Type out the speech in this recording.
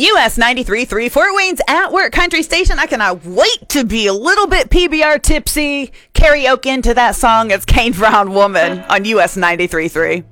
US 93.3 Fort Wayne's At Work Country Station. I cannot wait to be a little bit PBR tipsy, karaoke into that song. It's Kane Brown Woman on US 93.3.